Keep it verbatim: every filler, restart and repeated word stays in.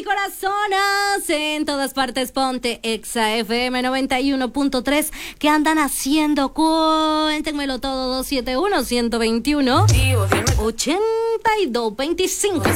y corazonas en todas partes. Ponte Exa F M noventa y uno punto tres. ¿Qué andan haciendo? Cuéntenmelo todo. Dos siete uno, uno dos uno, ochenta y dos veinticinco.